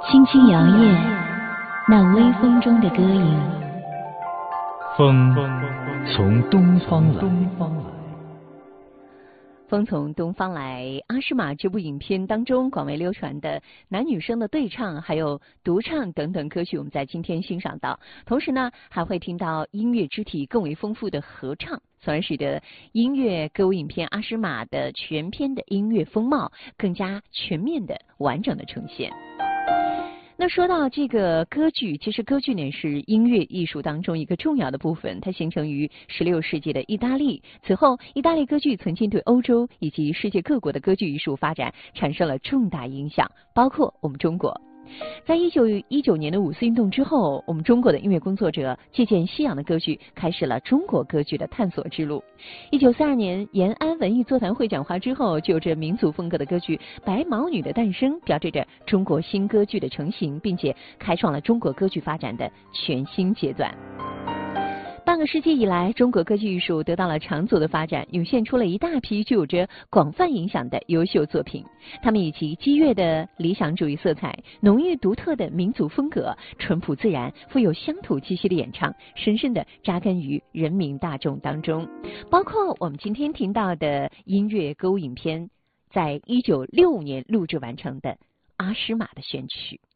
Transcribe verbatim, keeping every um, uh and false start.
轻轻摇曳那微风中的歌影。 风从东方来。 风从东方来，阿诗玛这部影片当中广为流传的男女生的对唱，还有独唱等等歌曲，我们在今天欣赏到。同时呢，还会听到音乐肢体更为丰富的合唱，从而使得音乐歌舞影片阿诗玛的全片的音乐风貌更加全面的、完整的呈现。那说到这个歌剧，其实歌剧呢是音乐艺术当中一个重要的部分，它形成于十六世纪的意大利。此后，意大利歌剧曾经对欧洲以及世界各国的歌剧艺术发展产生了重大影响，包括我们中国。在一九一九年的五四运动之后，我们中国的音乐工作者借鉴西洋的歌剧，开始了中国歌剧的探索之路。一九四二年延安文艺座谈会讲话之后，就有着民族风格的歌剧《白毛女》的诞生，标志着中国新歌剧的成型，并且开创了中国歌剧发展的全新阶段。半个世纪以来，中国歌剧艺术得到了长足的发展，涌现出了一大批具有着广泛影响的优秀作品。他们以其激越的理想主义色彩、浓郁独特的民族风格、淳朴自然、富有乡土气息的演唱，深深地扎根于人民大众当中。包括我们今天听到的音乐歌舞影片，在一九六五年录制完成的《阿诗玛》的选曲。